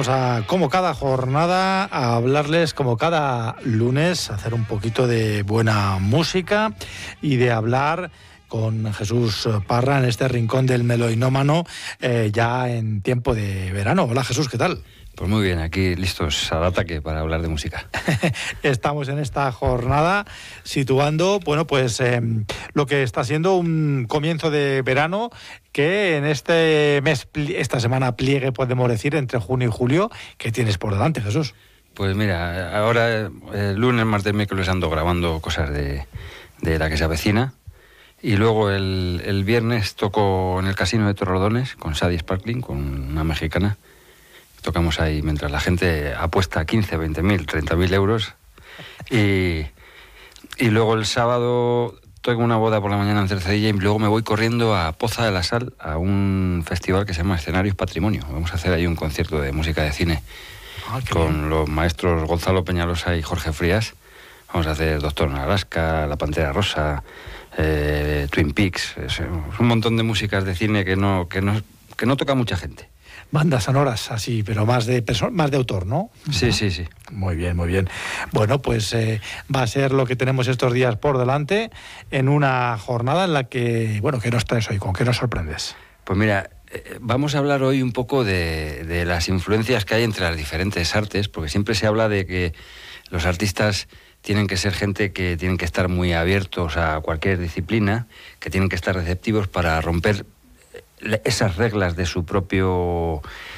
vamos a, como cada jornada, a hablarles como cada lunes, a hacer un poquito de buena música y de hablar con Jesús Parra en este rincón del melóinómano ya en tiempo de verano. Hola Jesús, ¿qué tal? Pues muy bien, aquí listos al ataque para hablar de música. Estamos en esta jornada situando, bueno, pues lo que está siendo un comienzo de verano que en este mes, esta semana pliegue, podemos decir, entre junio y julio. ¿Qué tienes por delante, Jesús? Pues mira, ahora lunes, martes, miércoles ando grabando cosas de la que se avecina. Y luego el viernes toco en el Casino de Torrelodones con Sadie Sparkling, con una mexicana. Tocamos ahí mientras la gente apuesta 15, 20.000, 30.000 euros. Y luego el sábado tengo una boda por la mañana en Cercedilla y luego me voy corriendo a Poza de la Sal a un festival que se llama Escenarios Patrimonio. Vamos a hacer ahí un concierto de música de cine con los maestros Gonzalo Peñalosa y Jorge Frías. Vamos a hacer Doctor en Alaska, La Pantera Rosa, Twin Peaks. Es un montón de músicas de cine que no toca mucha gente. Bandas sonoras así, pero más de autor, ¿no? Sí. Muy bien, muy bien. Bueno, pues va a ser lo que tenemos estos días por delante en una jornada en la que, bueno, ¿qué nos traes hoy? ¿Con qué nos sorprendes? Pues mira, vamos a hablar hoy un poco de las influencias que hay entre las diferentes artes, porque siempre se habla de que los artistas tienen que ser gente que tienen que estar muy abiertos a cualquier disciplina, que tienen que estar receptivos para romper esas reglas de su propio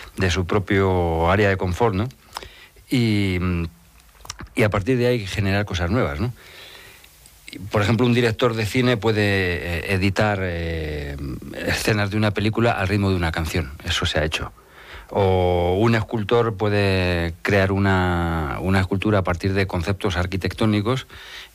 área de confort, ¿no? Y a partir de ahí generar cosas nuevas, ¿no? Por ejemplo, un director de cine puede editar escenas de una película al ritmo de una canción, eso se ha hecho. O un escultor puede crear una escultura a partir de conceptos arquitectónicos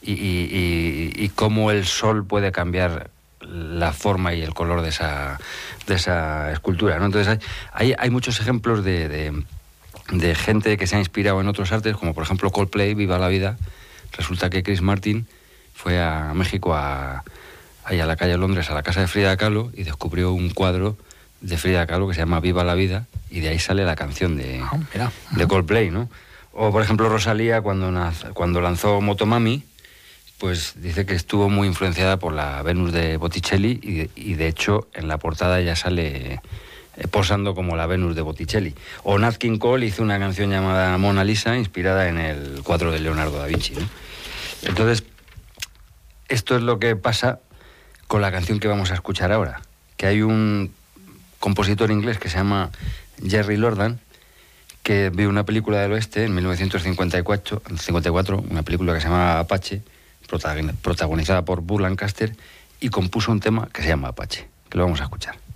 y cómo el sol puede cambiar la forma y el color de esa escultura, ¿no? Entonces hay muchos ejemplos de gente que se ha inspirado en otros artes, como por ejemplo Coldplay, Viva la Vida. Resulta que Chris Martin fue a México, ahí a la calle Londres, a la casa de Frida Kahlo, y descubrió un cuadro de Frida Kahlo que se llama Viva la Vida, y de ahí sale la canción de Coldplay, ¿no? O por ejemplo Rosalía, cuando lanzó Motomami, pues dice que estuvo muy influenciada por la Venus de Botticelli y de hecho en la portada ya sale posando como la Venus de Botticelli. O Nat King Cole hizo una canción llamada Mona Lisa inspirada en el cuadro de Leonardo da Vinci, ¿no? Entonces, esto es lo que pasa con la canción que vamos a escuchar ahora, que hay un compositor inglés que se llama Jerry Lordan, que vio una película del oeste en 1954, una película que se llama Apache, protagonizada por Burt Lancaster, y compuso un tema que se llama Apache, que lo vamos a escuchar.